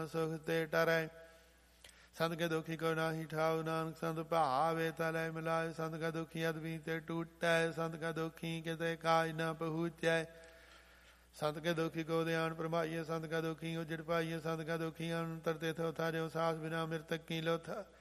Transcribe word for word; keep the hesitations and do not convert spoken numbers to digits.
ਸੁਖ ਤੇ ਟਰੈ। ਸੰਤ ਕੇ ਦੁਖੀ ਕੋ ਨਾਹੀ ਠਾਉ, ਨਾਨਕ ਸੰਤ ਭਾਵੇ ਤਲੈ ਮਿਲਾਏ। ਸੰਤ ਕਾ ਦੁਖੀ ਅਦਬੀ ਤੇ ਟੂਟੈ, ਸੰਤ ਕਾ ਦੁਖੀ ਕਿਤੇ ਕਾਜ ਨਾ ਪਹੁੰਚੈ। ਸੰਤ ਕੇ ਦੁਖੀ ਕੋ ਧਿਆਨ ਪ੍ਰਮਾਈਏ, ਸੰਤ ਕਾ ਦੁਖੀ ਉਜੜ ਪਾਈਏ। ਸੰਤ ਕਾ ਦੁਖੀ ਅੰਤਰ ਤਿਥ ਉਥਾ, ਜੋ ਸਾਸ ਬਿਨਾ ਮਿਰਤਕ ਕੀ ਲੋਥਾ।